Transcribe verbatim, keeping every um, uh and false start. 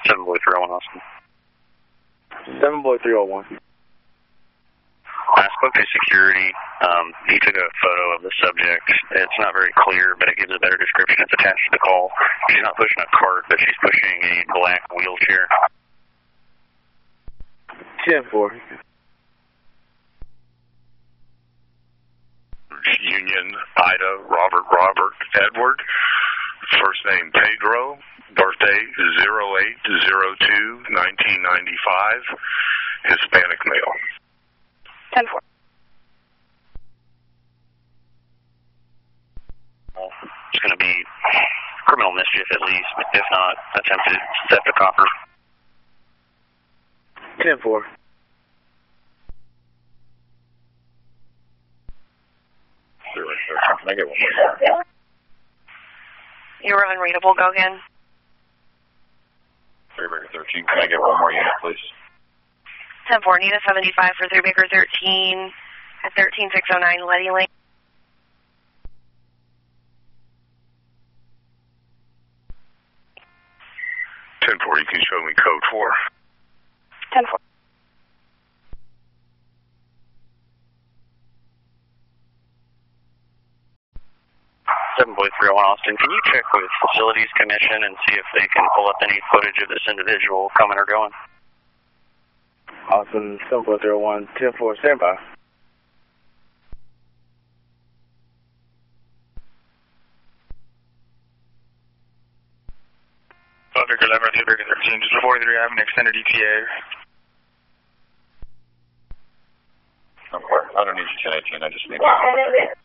seven boy three oh one, Austin. seven boy three oh one. I spoke to security. Um, he took a photo of the subject. It's not very clear, but it gives a better description. It's attached to the call. She's not pushing a cart, but she's pushing a black wheelchair. ten four. Union, Ida, Robert, Robert, Edward. First name Pedro. Birthday zero eight zero two nineteen ninety-five. Hispanic male. ten four. It's going to be criminal mischief at least, if not attempted theft of copper. ten four. Can I get one more? You were unreadable. Go again. Three Baker thirteen. Can I get one more unit, please? ten four. Need a seventy-five for three Baker thirteen at thirteen six oh nine Letty Lane. ten four. You can show me code four. ten four. seven boy three oh one, Austin. Can you check with Facilities Commission and see if they can pull up any footage of this individual coming or going? Austin, seven boy three oh one, ten four, stand by. five Baker eleven, three Baker thirteen, just forty-three, I have an extended E T A. I don't need you ten eighteen, I just need you.